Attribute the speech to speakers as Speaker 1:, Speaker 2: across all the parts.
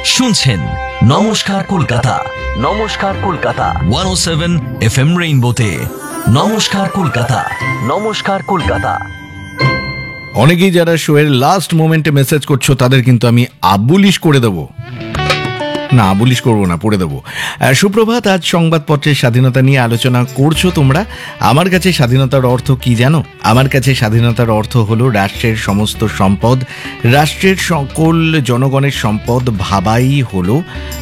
Speaker 1: শুনছেন নমস্কার কলকাতা, নমস্কার কলকাতা 107 FM রেইনবোতে। নমস্কার কলকাতা, নমস্কার কলকাতা।
Speaker 2: অনেকেই যারা শোয়ের লাস্ট মোমেন্টে মেসেজ করছো তাদের কিন্তু আমি আবুলিশ করে দেবো। না, আবুলিশ করবো না, পড়ে দেবো। সুপ্রভাত। আজ সংবাদপত্রের স্বাধীনতা নিয়ে আলোচনা করছো তোমরা। আমার কাছে স্বাধীনতার অর্থ কি জানো? আমার কাছে স্বাধীনতার অর্থ হলো রাষ্ট্রের সমস্ত সম্পদ, রাষ্ট্রের সকল জনগণের সম্পদ ভাবাই হলো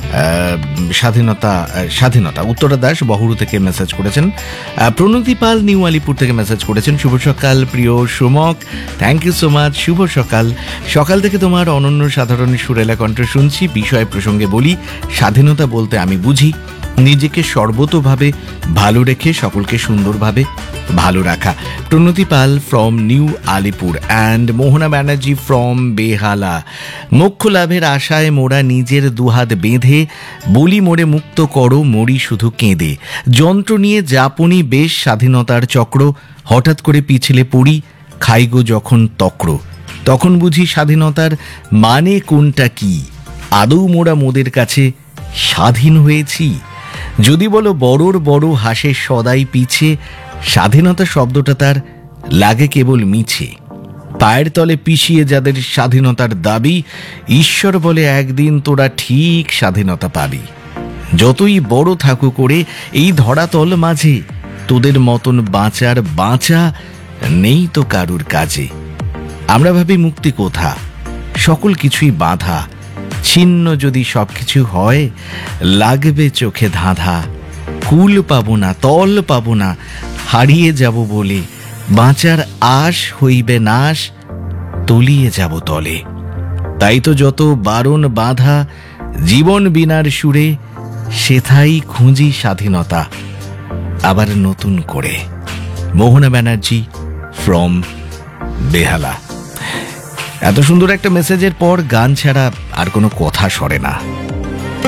Speaker 2: স্বাধীনতা। স্বাধীনতা। উত্তরা দাস বহরু থেকে মেসেজ করেছেন। প্রণতি পাল নিউ আলিপুর থেকে মেসেজ করেছেন। শুভ সকাল প্রিয় সুমক, থ্যাংক ইউ সো মাচ। শুভ সকাল। সকাল থেকে তোমার অনন্য সাধারণ সুরেলা কণ্ঠ শুনছি। বিষয় প্রসঙ্গে বলি, স্বাধীনতা বলতে আমি বুঝি নিজেকে সর্বতোভাবে ভালো রেখে সকলকে সুন্দরভাবে ভালো রাখা। প্রণতি পাল from new Alipur and Mohona Banerjee from বেহালা। মোক্ষ লাভের আশায় মোরা নিজের দুহাত বেঁধে বলি মোরে মুক্ত করো, মরি শুধু কেঁদে। যন্ত্র নিয়ে যাপনি বেশ স্বাধীনতার চক্র, হঠাৎ করে পিছলে পড়ি খাইগো যখন তক্র। তখন বুঝি স্বাধীনতার মানে কোনটা কি, আদৌ মোরা মোদের কাছে স্বাধীন হয়েছি? যদি বলো বড়র বড় হাসে সদাই পিছে, স্বাধীনতা শব্দটা তার লাগে কেবল মিছে। পায়ের তলে পিষিয়ে যাদের স্বাধীনতার দাবি, ঈশ্বর বলে একদিন তোরা ঠিক স্বাধীনতা পাবি। যতই বড় থাকু করে এই ধরাতল মাঝে, তোদের মতন বাঁচার বাঁচা নেই তো কারুর কাজে। আমরা ভাবি মুক্তি কোথা, সকল কিছুই বাঁধা। ছিন্ন যদি সবকিছু হয়, লাগবে চোখে ধাঁধা। কুল পাবো না, তল পাবো না, হারিয়ে যাব বলে। বাঁচার আশ হইবে নাশ, তলিয়ে যাব তলে। তাই তো যত বারণ বাঁধা, জীবন বিনার সুরে সেথাই খুঁজি স্বাধীনতা আবার নতুন করে। মোহনা ব্যানার্জি ফ্রম বেহালা। এত সুন্দর একটা মেসেজের পর গান ছাড়া আর কোনো কথা সরে না।